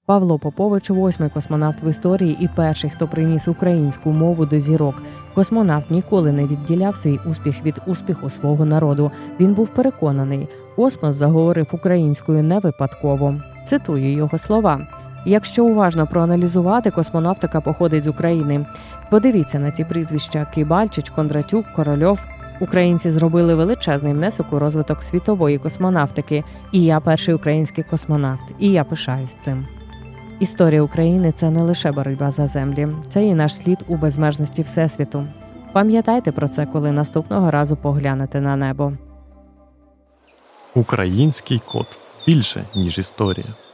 Павло Попович – 8-й космонавт в історії і перший, хто приніс українську мову до зірок. Космонавт ніколи не відділяв свій успіх від успіху свого народу. Він був переконаний, космос заговорив українською не випадково. Цитую його слова. Якщо уважно проаналізувати, космонавтика походить з України. Подивіться на ці прізвища – Кибальчич, Кондратюк, Корольов. Українці зробили величезний внесок у розвиток світової космонавтики. І я перший український космонавт. І я пишаюсь цим. Історія України – це не лише боротьба за землі. Це і наш слід у безмежності Всесвіту. Пам'ятайте про це, коли наступного разу поглянете на небо. Український код. Більше, ніж історія.